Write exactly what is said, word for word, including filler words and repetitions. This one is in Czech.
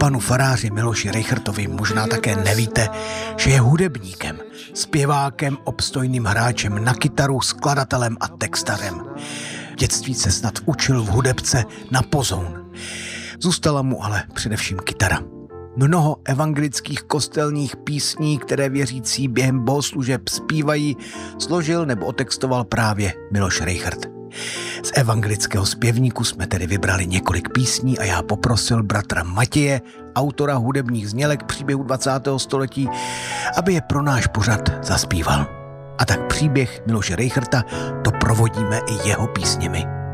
panu faráři Miloši Rejchrtovi možná také nevíte, že je hudebníkem, zpěvákem, obstojným hráčem na kytaru, skladatelem a textařem. V dětství se snad učil v hudebce na pozoun. Zůstala mu ale především kytara. Mnoho evangelických kostelních písní, které věřící během bohoslužeb zpívají, složil nebo otextoval právě Miloš Rejchrt. Z evangelického zpěvníku jsme tedy vybrali několik písní a já poprosil bratra Matěje, autora hudebních znělek příběhu dvacátého století, aby je pro náš pořad zaspíval. A tak příběh Miloše Rejchrta doprovodíme i jeho písněmi.